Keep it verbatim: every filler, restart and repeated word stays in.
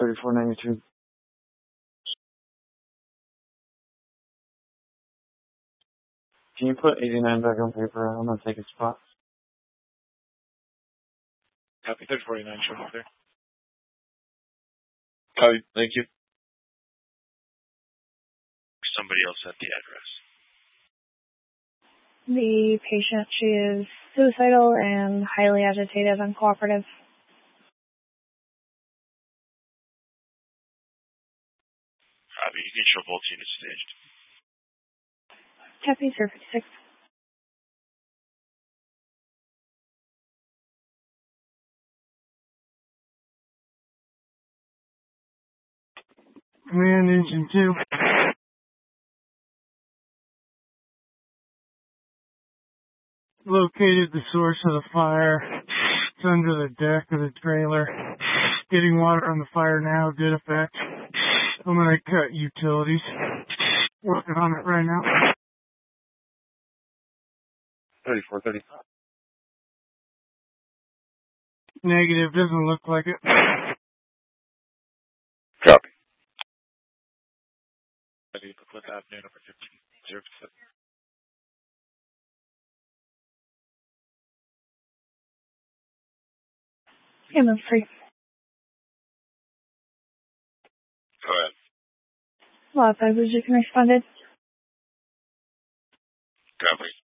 thirty-four ninety-two. Can you put eighty-nine back on paper? I'm gonna take a spot. Copy, thirty-four eighty-nine, showing up there. Copy, thank you. Somebody else at the address. The patient, she is suicidal and highly agitated and cooperative. Copy, you can show both units staged. Copy, zero fifty-six. Command Engine two. Located the source of the fire. It's under the deck of the trailer. Getting water on the fire now, good effect. I'm gonna cut utilities. Working on it right now. thirty-four thirty-five. Negative, doesn't look like it. Copy. Cliff Avenue, number fifteen, zero seven. Ambulance three. Go ahead. Law five was just responded. Copy.